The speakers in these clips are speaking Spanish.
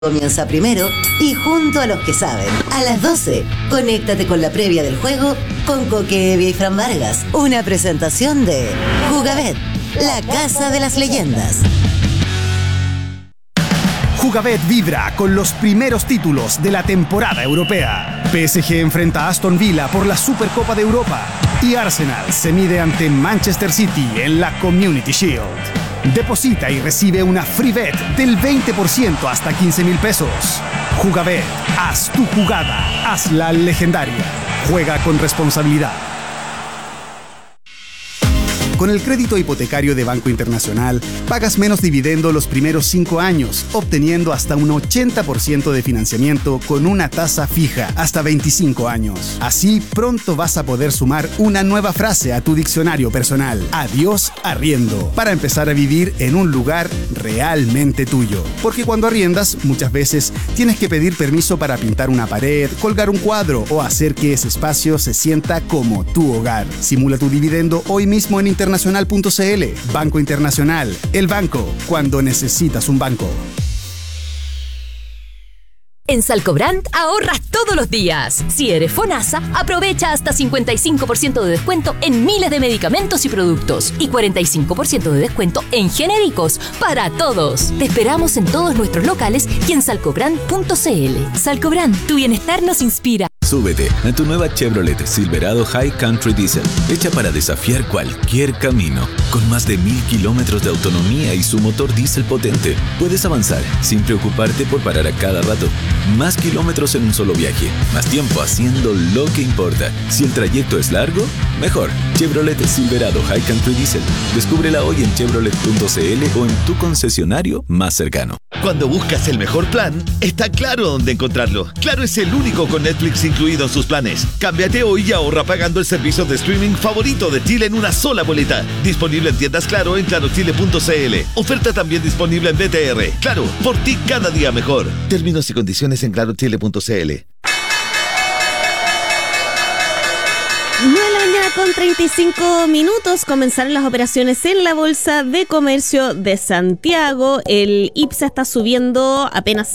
Comienza primero y junto a los que saben. A las 12, conéctate con la previa del juego con Coque Evia y Fran Vargas. Una presentación de Jugabet, la casa de las leyendas. Jugabet vibra con los primeros títulos de la temporada europea. PSG enfrenta a Aston Villa por la Supercopa de Europa y Arsenal se mide ante Manchester City en la Community Shield. Deposita y recibe una free bet del 20% hasta 15,000 pesos. Jugabet, haz tu jugada, hazla legendaria. Juega con responsabilidad. Con el crédito hipotecario de Banco Internacional, pagas menos dividendo los primeros 5 años, obteniendo hasta un 80% de financiamiento con una tasa fija hasta 25 años. Así, pronto vas a poder sumar una nueva frase a tu diccionario personal. Adiós arriendo, para empezar a vivir en un lugar realmente tuyo. Porque cuando arriendas, muchas veces tienes que pedir permiso para pintar una pared, colgar un cuadro o hacer que ese espacio se sienta como tu hogar. Simula tu dividendo hoy mismo en internacional.cl. Banco Internacional, el banco cuando necesitas un banco. En Salcobrand ahorras todos los días. Si eres FONASA, aprovecha hasta 55% de descuento en miles de medicamentos y productos y 45% de descuento en genéricos para todos. Te esperamos en todos nuestros locales y en salcobrand.cl. Salcobrand, tu bienestar nos inspira. Súbete a tu nueva Chevrolet Silverado High Country Diesel, hecha para desafiar cualquier camino. Con más de 1,000 kilómetros de autonomía y su motor diésel potente, puedes avanzar sin preocuparte por parar a cada rato. Más kilómetros en un solo viaje, más tiempo haciendo lo que importa. Si el trayecto es largo, mejor. Chevrolet Silverado High Country Diesel. Descúbrela hoy en chevrolet.cl o en tu concesionario más cercano. Cuando buscas el mejor plan, está Claro dónde encontrarlo. Claro es el único con Netflix incluido en sus planes. Cámbiate hoy y ahorra pagando el servicio de streaming favorito de Chile en una sola boleta. Disponible en tiendas Claro en clarochile.cl. Oferta también disponible en BTR. Claro, por ti cada día mejor. Términos y condiciones en clarochile.cl. 9:35 a.m. Comenzaron las operaciones en la Bolsa de Comercio de Santiago. El IPSA está subiendo apenas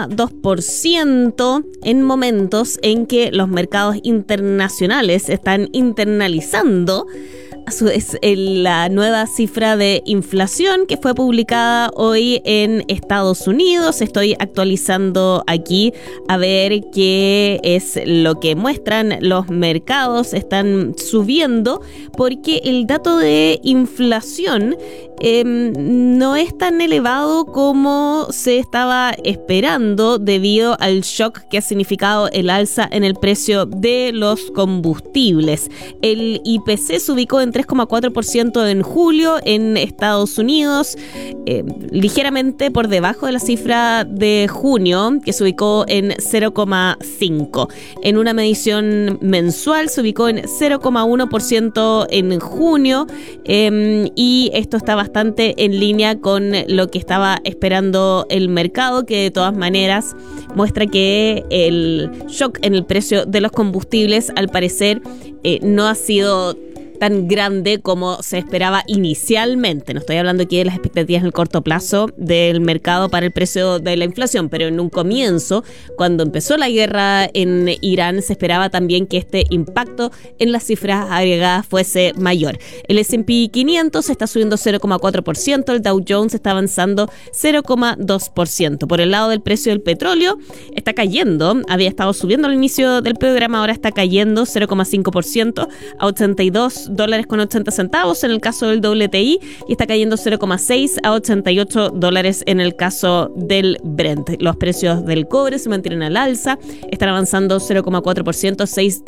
0,2% en momentos en que los mercados internacionales están internalizando es la nueva cifra de inflación que fue publicada hoy en Estados Unidos. Estoy actualizando aquí a ver qué es lo que muestran los mercados. Están subiendo porque el dato de inflación no es tan elevado como se estaba esperando debido al shock que ha significado el alza en el precio de los combustibles. El IPC se ubicó en 3,4% en julio en Estados Unidos, ligeramente por debajo de la cifra de junio, que se ubicó en 0,5%. En una medición mensual se ubicó en 0,1% en junio, y esto está bastante en línea con lo que estaba esperando el mercado, que de todas maneras muestra que el shock en el precio de los combustibles al parecer no ha sido tan grande como se esperaba inicialmente. No estoy hablando aquí de las expectativas en el corto plazo del mercado para el precio de la inflación, pero en un comienzo, cuando empezó la guerra en Irán, se esperaba también que este impacto en las cifras agregadas fuese mayor. El S&P 500 está subiendo 0,4%, el Dow Jones está avanzando 0,2%. Por el lado del precio del petróleo, está cayendo, había estado subiendo al inicio del programa, ahora está cayendo 0,5% a $82.80 en el caso del WTI, y está cayendo 0,6 a $88 en el caso del Brent. Los precios del cobre se mantienen al alza, están avanzando 0,4%,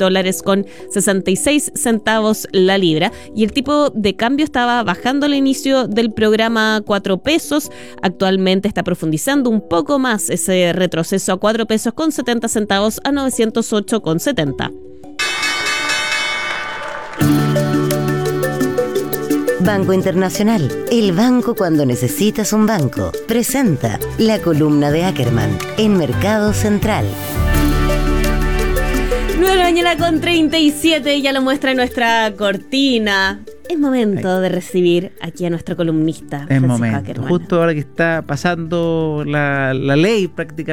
$6.66 la libra, y el tipo de cambio estaba bajando al inicio del programa 4 pesos, actualmente está profundizando un poco más ese retroceso a 4 pesos con 70 centavos a 908,70. Banco Internacional, el banco cuando necesitas un banco. Presenta la columna de Ackerman en Mercado Central. 9:37 a.m, ya lo muestra en nuestra cortina. Es momento de recibir aquí a nuestro columnista, Es Francisco momento. Ackerman. Justo ahora que está pasando la ley prácticamente